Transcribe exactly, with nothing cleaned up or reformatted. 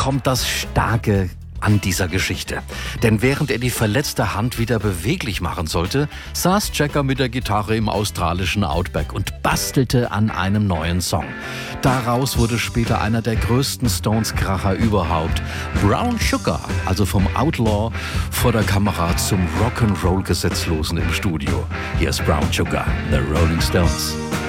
kommt das Starke an dieser Geschichte. Denn während er die verletzte Hand wieder beweglich machen sollte, saß Jagger mit der Gitarre im australischen Outback und bastelte an einem neuen Song. Daraus wurde später einer der größten Stones-Kracher überhaupt. Brown Sugar, also vom Outlaw vor der Kamera zum Rock'n'Roll-Gesetzlosen im Studio. Hier ist Brown Sugar, The Rolling Stones.